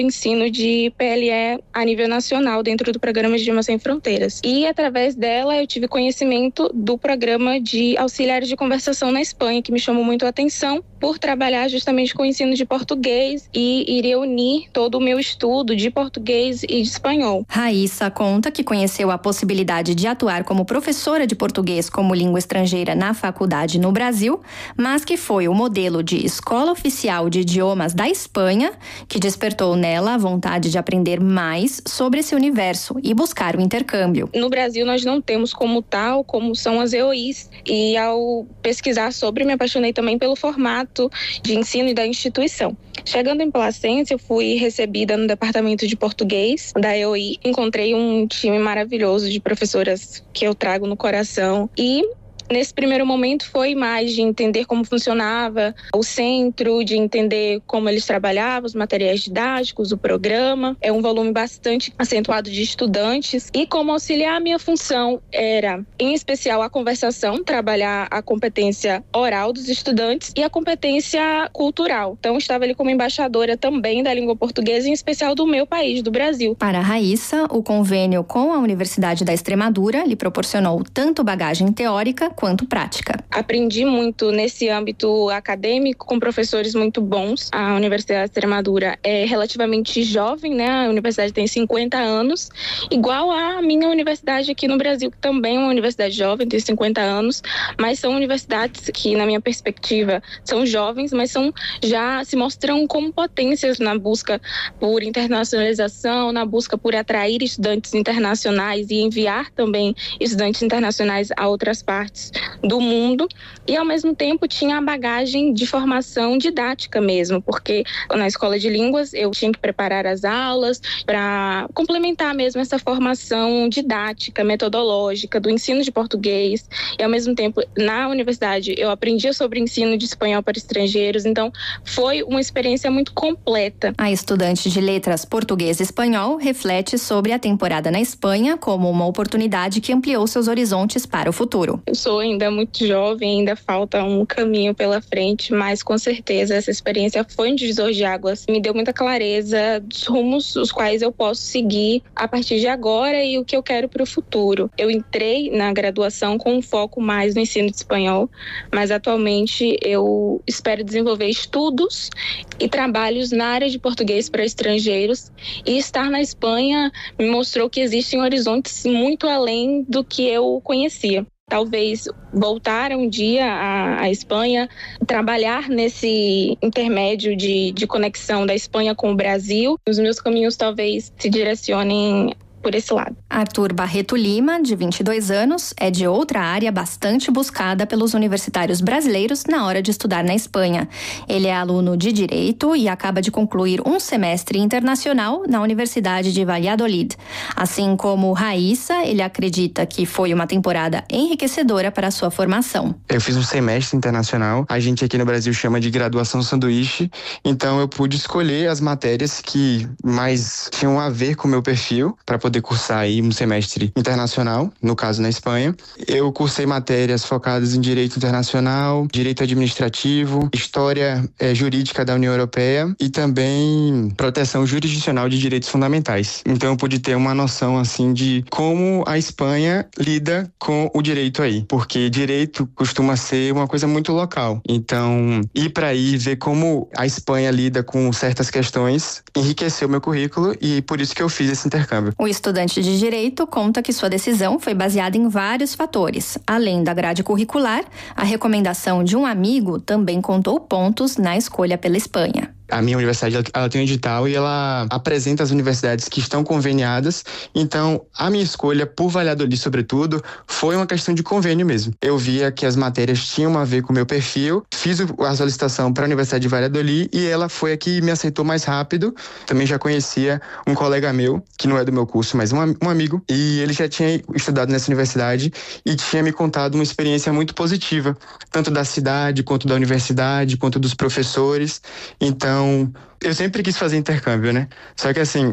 ensino de PLE a nível nacional dentro do programa de Idiomas Sem Fronteiras. E através dela eu tive conhecimento do programa de auxiliares de conversação na Espanha, que me chamou muito a atenção por trabalhar justamente com o ensino de português e iria unir todo o meu estudo de português e de espanhol. Raíssa conta que conheceu a possibilidade de atuar como professora de português como língua estrangeira na faculdade no Brasil, mas que foi o modelo de escola oficial de idiomas da Espanha que despertou nela a vontade de aprender mais sobre esse universo e buscar o intercâmbio. No Brasil nós não temos como tal, como são as EOIs, e ao pesquisar sobre, me apaixonei também pelo formato de ensino e da instituição. Chegando em Placência, eu fui recebida no departamento de português da EOI. Encontrei um time maravilhoso de professoras que eu trago no coração e nesse primeiro momento foi mais de entender como funcionava o centro, de entender como eles trabalhavam, os materiais didáticos, o programa. É um volume bastante acentuado de estudantes. E como auxiliar, a minha função era, em especial, a conversação, trabalhar a competência oral dos estudantes e a competência cultural. Então, estava ali como embaixadora também da língua portuguesa, em especial do meu país, do Brasil. Para a Raíssa, o convênio com a Universidade da Extremadura lhe proporcionou tanto bagagem teórica quanto prática. Aprendi muito nesse âmbito acadêmico com professores muito bons. A Universidade da Extremadura é relativamente jovem, né? A universidade tem 50 anos, igual à minha universidade aqui no Brasil, que também é uma universidade jovem, tem 50 anos, mas são universidades que, na minha perspectiva, são jovens, mas já se mostram como potências na busca por internacionalização, na busca por atrair estudantes internacionais e enviar também estudantes internacionais a outras partes do mundo, e ao mesmo tempo tinha a bagagem de formação didática mesmo, porque na escola de línguas eu tinha que preparar as aulas para complementar mesmo essa formação didática, metodológica do ensino de português, e ao mesmo tempo na universidade eu aprendia sobre ensino de espanhol para estrangeiros, então foi uma experiência muito completa. A estudante de letras português e espanhol reflete sobre a temporada na Espanha como uma oportunidade que ampliou seus horizontes para o futuro. Eu sou ainda muito jovem, ainda falta um caminho pela frente, mas com certeza essa experiência foi um divisor de águas. Me deu muita clareza dos rumos os quais eu posso seguir a partir de agora e o que eu quero para o futuro. Eu entrei na graduação com um foco mais no ensino de espanhol, mas atualmente eu espero desenvolver estudos e trabalhos na área de português para estrangeiros, e estar na Espanha me mostrou que existem horizontes muito além do que eu conhecia. Talvez voltar um dia à Espanha, trabalhar nesse intermédio de conexão da Espanha com o Brasil. Os meus caminhos talvez se direcionem por esse lado. Arthur Barreto Lima, de 22 anos, é de outra área bastante buscada pelos universitários brasileiros na hora de estudar na Espanha. Ele é aluno de Direito e acaba de concluir um semestre internacional na Universidade de Valladolid. Assim como Raíssa, ele acredita que foi uma temporada enriquecedora para a sua formação. Eu fiz um semestre internacional, a gente aqui no Brasil chama de graduação sanduíche, então eu pude escolher as matérias que mais tinham a ver com o meu perfil para poder cursar aí um semestre internacional, no caso na Espanha. Eu cursei matérias focadas em Direito Internacional, Direito Administrativo, História Jurídica da União Europeia e também Proteção Jurisdicional de Direitos Fundamentais. Então eu pude ter uma noção assim de como a Espanha lida com o direito aí, porque direito costuma ser uma coisa muito local. Então ir para aí ver como a Espanha lida com certas questões enriqueceu meu currículo e por isso que eu fiz esse intercâmbio. O estudante de Direito conta que sua decisão foi baseada em vários fatores. Além da grade curricular, a recomendação de um amigo também contou pontos na escolha pela Espanha. A minha universidade, ela tem um edital e ela apresenta as universidades que estão conveniadas. Então, a minha escolha por Valladolid, sobretudo, foi uma questão de convênio mesmo. Eu via que as matérias tinham a ver com o meu perfil, fiz a solicitação para a Universidade de Valladolid e ela foi a que me aceitou mais rápido. Também já conhecia um colega meu, que não é do meu curso, mas um amigo, e ele já tinha estudado nessa universidade e tinha me contado uma experiência muito positiva, tanto da cidade, quanto da universidade, quanto dos professores. Então, eu sempre quis fazer intercâmbio, né? Só que assim,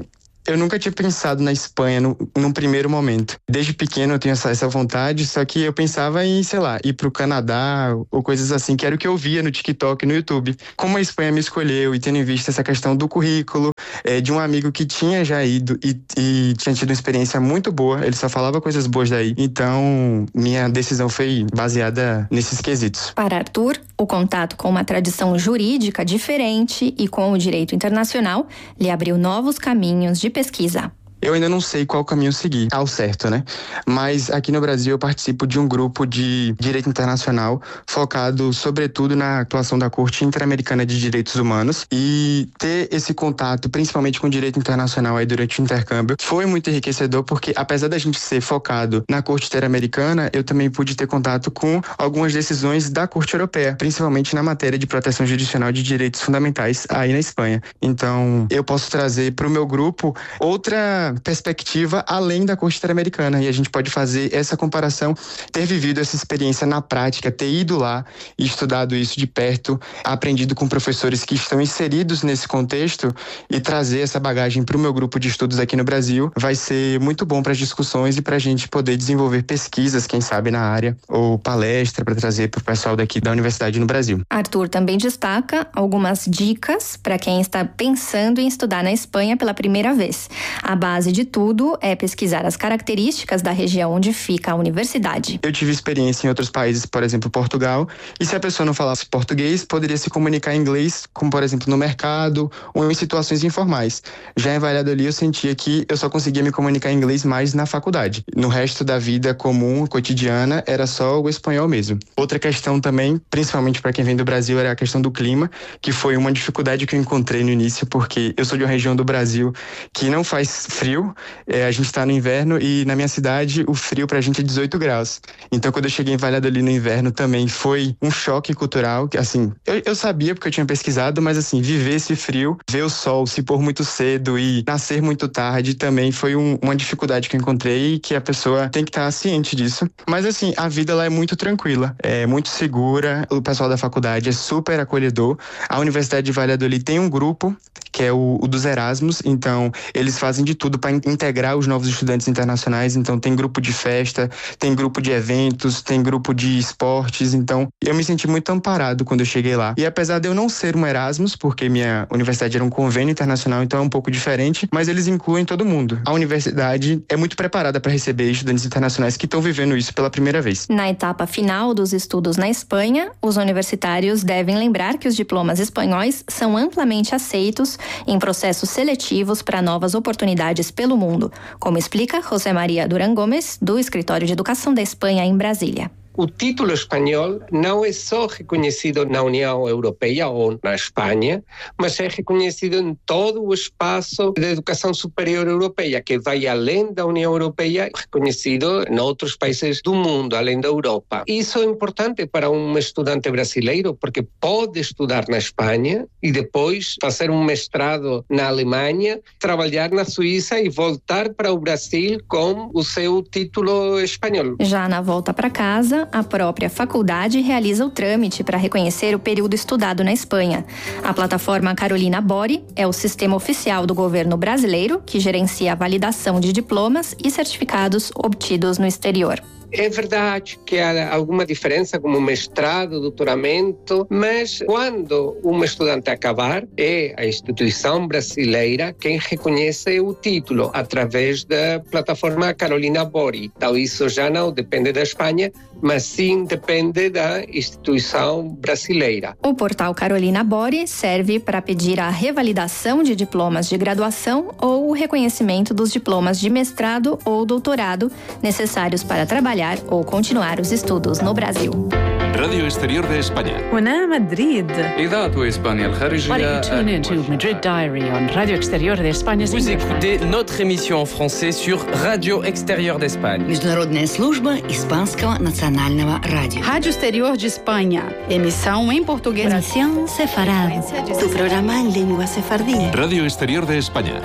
eu nunca tinha pensado na Espanha num primeiro momento. Desde pequeno eu tenho essa vontade, só que eu pensava em, sei lá, ir pro Canadá ou coisas assim, que era o que eu via no TikTok, no YouTube. Como a Espanha me escolheu e tendo em vista essa questão do currículo, de um amigo que tinha já ido e tinha tido uma experiência muito boa, ele só falava coisas boas daí. Então, minha decisão foi baseada nesses quesitos. Para Arthur, o contato com uma tradição jurídica diferente e com o direito internacional lhe abriu novos caminhos de pesquisa. Eu ainda não sei qual caminho seguir ao certo, né? Mas aqui no Brasil eu participo de um grupo de direito internacional focado sobretudo na atuação da Corte Interamericana de Direitos Humanos, e ter esse contato, principalmente com o direito internacional aí durante o intercâmbio, foi muito enriquecedor, porque apesar da gente ser focado na Corte Interamericana, eu também pude ter contato com algumas decisões da Corte Europeia, principalmente na matéria de proteção jurisdicional de direitos fundamentais aí na Espanha. Então, eu posso trazer para o meu grupo outra perspectiva além da Corte Interamericana, e a gente pode fazer essa comparação, ter vivido essa experiência na prática, ter ido lá e estudado isso de perto, aprendido com professores que estão inseridos nesse contexto e trazer essa bagagem para o meu grupo de estudos aqui no Brasil, vai ser muito bom para as discussões e para a gente poder desenvolver pesquisas, quem sabe na área, ou palestra para trazer para o pessoal daqui da universidade no Brasil. Arthur também destaca algumas dicas para quem está pensando em estudar na Espanha pela primeira vez. A base de tudo é pesquisar as características da região onde fica a universidade. Eu tive experiência em outros países, por exemplo, Portugal, e se a pessoa não falasse português, poderia se comunicar em inglês, como por exemplo no mercado ou em situações informais. Já em Valladolid eu sentia que eu só conseguia me comunicar em inglês mais na faculdade. No resto da vida comum, cotidiana, era só o espanhol mesmo. Outra questão também, principalmente para quem vem do Brasil, era a questão do clima, que foi uma dificuldade que eu encontrei no início, porque eu sou de uma região do Brasil que não faz frio. A gente está no inverno e na minha cidade o frio pra gente é 18 graus. Então quando eu cheguei em Valladolid no inverno também foi um choque cultural, que assim, eu sabia porque eu tinha pesquisado, mas assim, viver esse frio, ver o sol se pôr muito cedo e nascer muito tarde também foi uma dificuldade que eu encontrei e que a pessoa tem que estar ciente disso. Mas assim, a vida lá é muito tranquila, é muito segura, o pessoal da faculdade é super acolhedor. A Universidade de Valladolid tem um grupo que é o dos Erasmus, então eles fazem de tudo para integrar os novos estudantes internacionais, então tem grupo de festa, tem grupo de eventos, tem grupo de esportes, então eu me senti muito amparado quando eu cheguei lá. E apesar de eu não ser um Erasmus, porque minha universidade era um convênio internacional, então é um pouco diferente, mas eles incluem todo mundo. A universidade é muito preparada para receber estudantes internacionais que estão vivendo isso pela primeira vez. Na etapa final dos estudos na Espanha, os universitários devem lembrar que os diplomas espanhóis são amplamente aceitos em processos seletivos para novas oportunidades pelo mundo, como explica José María Durán Gómez, do Escritório de Educação da Espanha em Brasília. O título espanhol não é só reconhecido na União Europeia ou na Espanha, mas é reconhecido em todo o espaço de educação superior europeia, que vai além da União Europeia, reconhecido em outros países do mundo, além da Europa. Isso é importante para um estudante brasileiro, porque pode estudar na Espanha e depois fazer um mestrado na Alemanha, trabalhar na Suíça e voltar para o Brasil com o seu título espanhol. Já na volta para casa, a própria faculdade realiza o trâmite para reconhecer o período estudado na Espanha. A plataforma Carolina Bori é o sistema oficial do governo brasileiro que gerencia a validação de diplomas e certificados obtidos no exterior. É verdade que há alguma diferença como mestrado, doutoramento, mas quando um estudante acabar, é a instituição brasileira quem reconhece o título através da plataforma Carolina Bori. Então isso já não depende da Espanha, mas sim depende da instituição brasileira. O portal Carolina Bori serve para pedir a revalidação de diplomas de graduação ou o reconhecimento dos diplomas de mestrado ou doutorado necessários para trabalhar ou continuar os estudos no Brasil. راديو اكستيريور de España. هنا مدريد. إذاعة إسبانيا الخارجية. Tune into Madrid Diary on Radio Exterior de España. Vous écoutez notre émission en français sur Radio Exterior d'Espagne. Международная служба Испанского национального радио. Rádio Exterior de Espanha. Emissão em português. Emisión sefarada. Tu programa en lengua sefardí. Radio Exterior de España.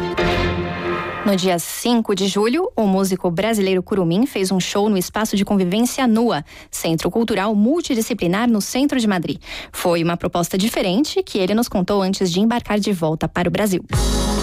No dia 5 de julho, o músico brasileiro Curumim fez um show no Espaço de Convivência Nua, Centro Cultural Multidisciplinar no centro de Madrid. Foi uma proposta diferente que ele nos contou antes de embarcar de volta para o Brasil.